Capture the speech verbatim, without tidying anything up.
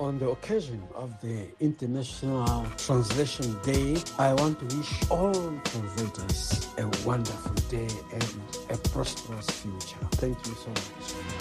On the occasion of the International Translation Day, I want to wish all translators a wonderful day and a prosperous future. Thank you so much.